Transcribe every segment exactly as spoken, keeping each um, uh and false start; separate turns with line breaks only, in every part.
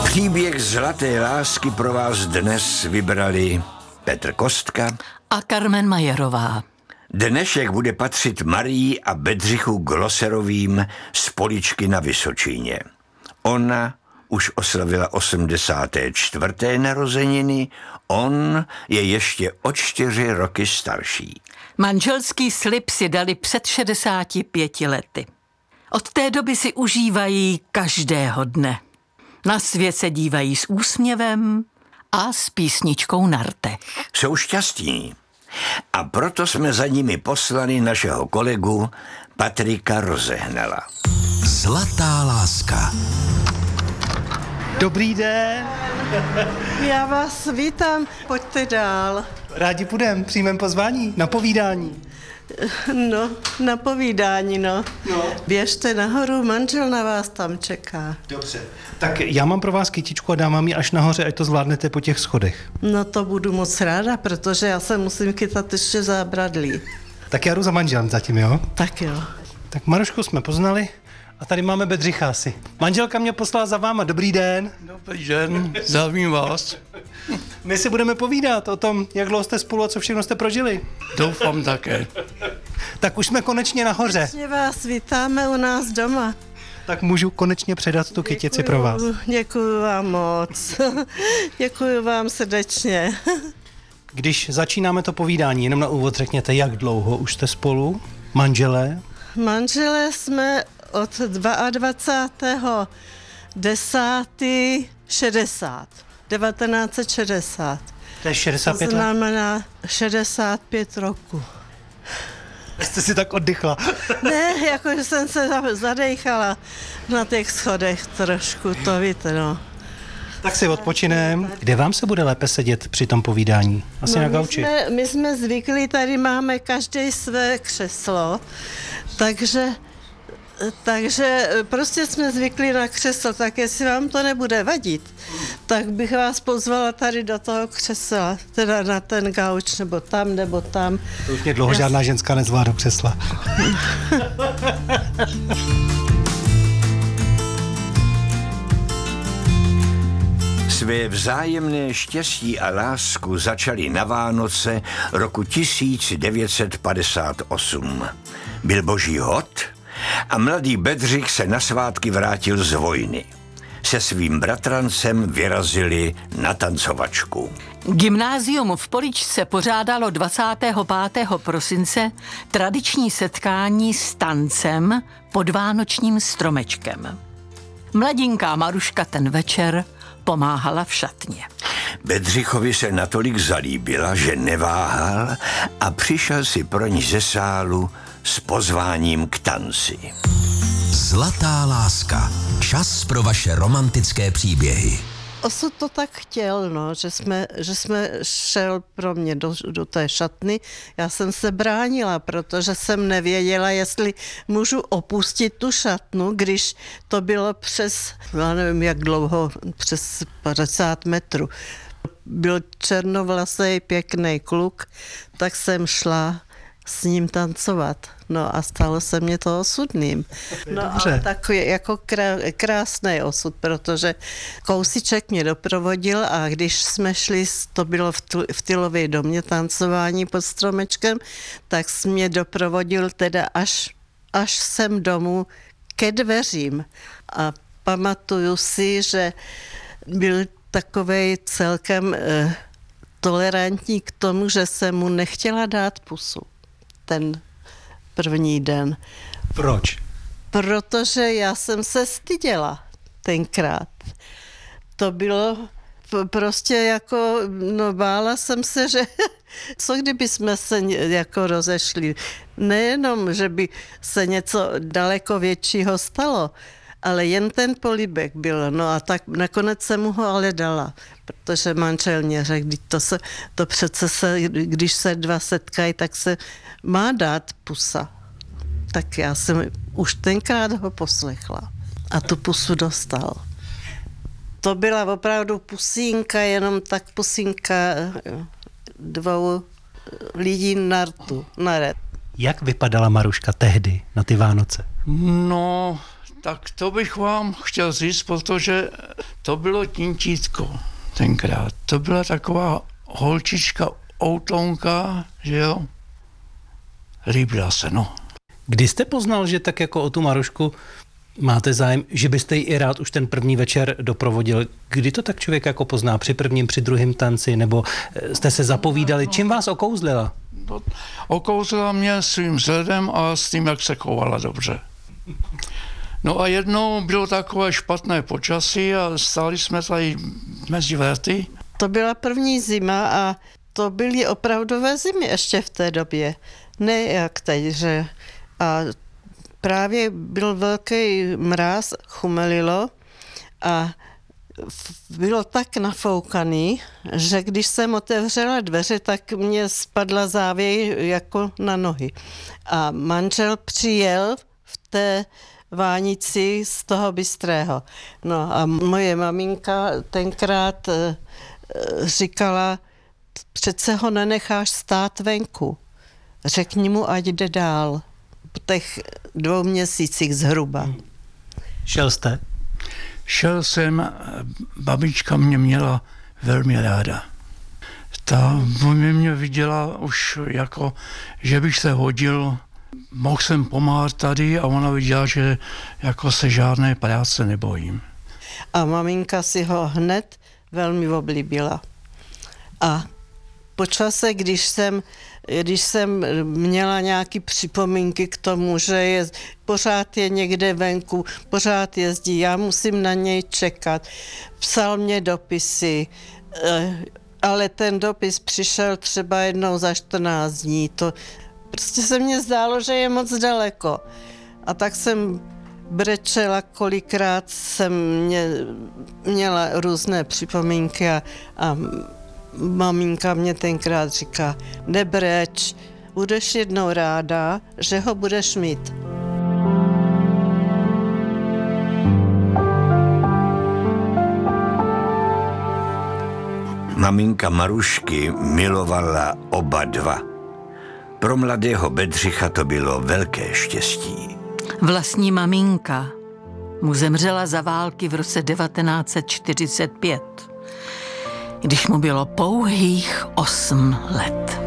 Příběh zlaté lásky pro vás dnes vybrali Petr Kostka
a Carmen Majerová.
Dnešek bude patřit Marii a Bedřichu Gloserovým z Poličky na Vysočině. Ona už oslavila osmdesáté čtvrté narozeniny, on je ještě o čtyři roky starší.
Manželský slib si dali před šedesáti pěti lety. Od té doby si užívají každého dne. Na svět se dívají s úsměvem a s písničkou na rtech.
Jsou šťastní. A proto jsme za nimi poslali našeho kolegu Patrika Rozehnala.
Zlatá láska.
Dobrý den.
Já vás vítám, pojďte dál.
Rádi půjdem, přijmem pozvání na povídání.
No, na povídání, no.
no.
Běžte nahoru, manžel na vás tam čeká.
Dobře. Tak já mám pro vás kytičku a dám vám ji až nahoře, ať to zvládnete po těch schodech.
No to budu moc ráda, protože já se musím chytat ještě zábradlí.
Tak já jdu za manželem zatím, jo?
Tak jo.
Tak Marušku jsme poznali a tady máme Bedřicha asi. Manželka mě poslala za váma, dobrý den.
Dobrý den, zdravím vás.
My si budeme povídat o tom, jak dlouho jste spolu a co všechno jste prožili.
Doufám také.
Tak už jsme konečně nahoře.
Konečně vás vítáme u nás doma.
Tak můžu konečně předat tu kytici pro vás.
Děkuju vám moc. Děkuju vám srdečně.
Když začínáme to povídání, jenom na úvod řekněte, jak dlouho už jste spolu, manželé?
Manželé jsme od dvacátého desátého šedesát. devatenáct set šedesát.
To je šedesát pět
to
let?
znamená šedesát pět roku.
Jste si tak oddychla.
Ne, jakože jsem se zadejchala na těch schodech trošku, to víte, no.
Tak si odpočinem. Kde vám se bude lépe sedět při tom povídání? Asi
no,
na gauči.
My jsme, my jsme zvyklí, tady máme každý své křeslo, takže... Takže prostě jsme zvykli na křeslo, tak jestli vám to nebude vadit, tak bych vás pozvala tady do toho křesla, teda na ten gauč, nebo tam, nebo tam.
To už mě dlouho Já... žádná ženská nezvládá do křesla.
Své vzájemné štěstí a lásku začali na Vánoce roku tisíc devět set padesát osm. Byl boží hod a mladý Bedřich se na svátky vrátil z vojny. Se svým bratrancem vyrazili na tancovačku.
Gymnázium v Poličce pořádalo dvacátého pátého prosince tradiční setkání s tancem pod vánočním stromečkem. Mladinká Maruška ten večer pomáhala v šatně.
Bedřichovi se natolik zalíbila, že neváhal a přišel si pro ní ze sálu s pozváním k tanci.
Zlatá láska. Čas pro vaše romantické příběhy.
Osud to tak chtěl, no, že jsme, že jsme šel pro mě do, do té šatny. Já jsem se bránila, protože jsem nevěděla, jestli můžu opustit tu šatnu, když to bylo přes, já nevím jak dlouho, přes padesát metrů. Byl černovlasý, pěkný kluk, tak jsem šla s ním tancovat. No a stalo se mě to osudným. No ale takový jako krásný osud, protože kousíček mě doprovodil a když jsme šli, to bylo v, tu, v Tylově domě tancování pod stromečkem, tak jsi mě doprovodil teda až, až sem domů ke dveřím. A pamatuju si, že byl takovej celkem eh, tolerantní k tomu, že jsem mu nechtěla dát pusu. Ten první den.
Proč?
Protože já jsem se styděla tenkrát. To bylo prostě jako, no bála jsem se, že co kdyby jsme se jako rozešli. Nejenom, že by se něco daleko většího stalo, ale jen ten políbek byl. No a tak nakonec jsem mu ho ale dala, protože manžel mě řekl, to, se, to přece se, když se dva setkají, tak se má dát pusa. Tak já jsem už tenkrát ho poslechla a tu pusu dostal. To byla opravdu pusínka, jenom tak pusínka dvou lidí na rtu, na red.
Jak vypadala Maruška tehdy na ty Vánoce?
No, tak to bych vám chtěl říct, protože to bylo tintítko tenkrát. To byla taková holčička, outlonka, že jo? Líbila se, no.
Kdy jste poznal, že tak jako o tu Marušku máte zájem, že byste ji i rád už ten první večer doprovodil? Kdy to tak člověk jako pozná? Při prvním, při druhém tanci? Nebo jste se zapovídali? Čím vás okouzlila?
No, okouzlila mě svým vzhledem a s tím, jak se chovala dobře. No a jednou bylo takové špatné počasí a stáli jsme tady mezi vrty.
To byla první zima a to byly opravdové zimy ještě v té době. Ne jak teď, že... A právě byl velký mráz, chumelilo a bylo tak nafoukaný, že když jsem otevřela dveře, tak mě spadla závěj jako na nohy. A manžel přijel v té vánici z toho Bystrého. No a moje maminka tenkrát e, říkala, přece ho nenecháš stát venku. Řekni mu, ať jde dál. Po těch dvou měsících zhruba.
Šel jste?
Šel jsem, babička mě měla velmi ráda. Ta mě viděla už jako, že bych se hodil, mohl jsem pomáhat tady a ona viděla, že jako se žádné práce nebojím.
A maminka si ho hned velmi oblíbila. A po čase, když jsem, když jsem měla nějaké připomínky k tomu, že je, pořád je někde venku, pořád jezdí, já musím na něj čekat. Psal mě dopisy, ale ten dopis přišel třeba jednou za čtrnáct dní. To prostě se mně zdálo, že je moc daleko. A tak jsem brečela, kolikrát jsem mě, měla různé připomínky a, a maminka mě tenkrát říká, nebreč, budeš jednou ráda, že ho budeš mít.
Maminka Marušky milovala oba dva. Pro mladého Bedřicha to bylo velké štěstí.
Vlastní maminka mu zemřela za války v roce devatenáct set čtyřicet pět, když mu bylo pouhých osm let.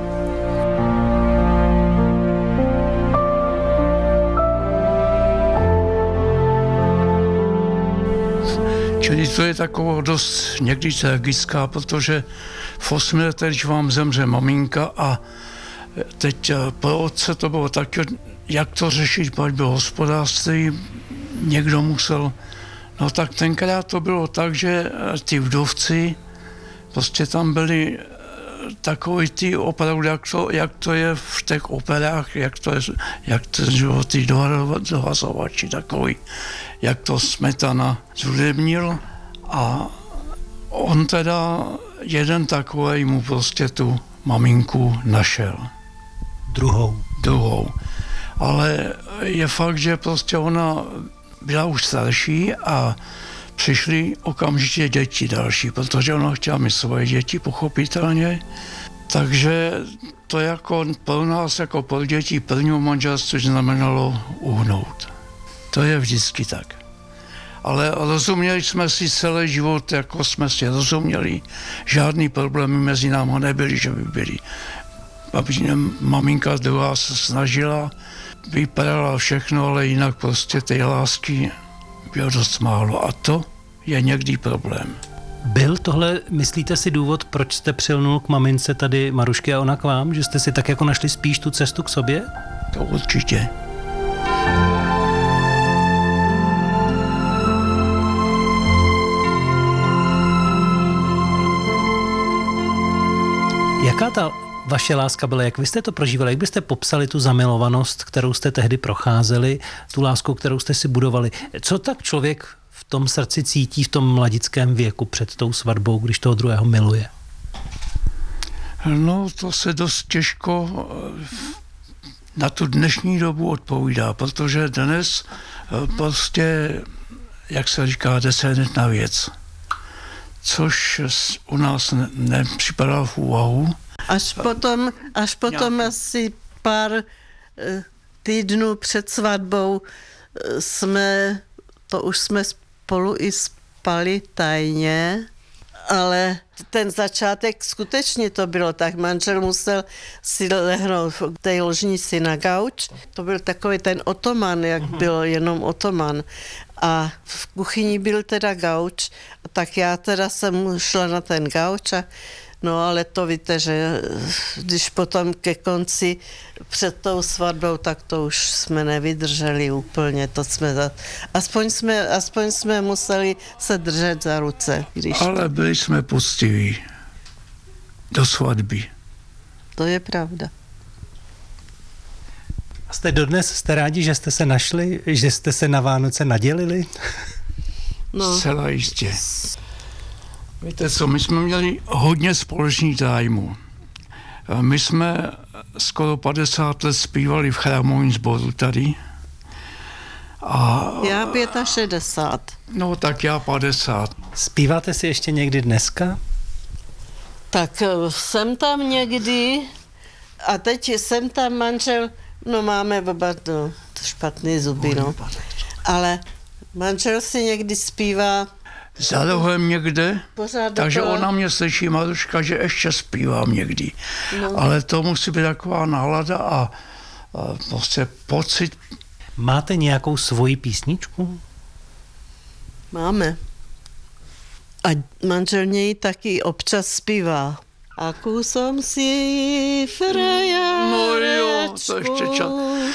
Čili to je taková dost někdy tragická, protože v osmi letech, když vám zemře maminka a teď pro otce to bylo tak, jak to řešit, pak bylo hospodářství, někdo musel, no tak tenkrát to bylo tak, že ty vdovci, prostě tam byli takový ty opravdu, jak to, jak to je v těch operách, jak to je, jak to je ty dohazovači takový, jak to Smetana zhudebnil a on teda jeden takový mu prostě tu maminku našel.
Druhou.
Druhou. Ale je fakt, že prostě ona byla už starší a přišly okamžitě děti další, protože ona chtěla mít svoje děti, pochopitelně. Takže to jako pro nás, jako pro děti prvního manželství znamenalo uhnout. To je vždycky tak. Ale rozuměli jsme si celý život, jako jsme si rozuměli. Žádný problémy mezi námi nebyly, že by byly. Babička, maminka druhá se snažila, vypadala všechno, ale jinak prostě té lásky bylo dost málo. A to je někdy problém.
Byl tohle, myslíte si, důvod, proč jste přilnul k mamince tady Marušky a ona k vám? Že jste si tak jako našli spíš tu cestu k sobě?
To určitě.
Jaká ta vaše láska byla, jak vy jste to prožívali, jak byste popsali tu zamilovanost, kterou jste tehdy procházeli, tu lásku, kterou jste si budovali? Co tak člověk v tom srdci cítí v tom mladickém věku před tou svatbou, když toho druhého miluje?
No, to se dost těžko na tu dnešní dobu odpovídá, protože dnes prostě, jak se říká, jde se hned na věc. Což u nás ne, nepřipadá v úvahu.
Až potom, až potom asi pár týdnů před svatbou jsme to už jsme spolu i spali tajně, ale ten začátek skutečně to bylo tak. Manžel musel si lehnout v té ložnici na gauč. To byl takový ten otoman, jak byl jenom otoman. A v kuchyni byl teda gauč, tak já teda jsem šla na ten gauč a no ale to víte, že když potom ke konci před tou svatbou, tak to už jsme nevydrželi úplně, to jsme za... aspoň jsme, aspoň jsme museli se držet za ruce. Když...
Ale byli jsme poctiví do svatby.
To je pravda.
A jste dodnes, jste rádi, že jste se našli, že jste se na Vánoce nadělili?
No.
Zcela jistě. Víte co, my jsme měli hodně společných zájmů. My jsme skoro padesát let zpívali v chrámovém sboru tady. A,
Já šedesát pět.
No tak já padesát.
Zpíváte si ještě někdy dneska?
Tak jsem tam někdy a teď jsem tam manžel, no máme oba no, špatný zuby, no. Ale manžel si někdy zpívá
Za rohem někde,
pořád
takže
dokola.
ona mě slyší, Maruška, že ještě zpívám někdy.
No.
Ale to musí být taková nálada a, a prostě pocit.
Máte nějakou svoji písničku?
Máme. A manžel něj taky občas zpívá. Aku som si frajarečku.
No jo, to ještě čas.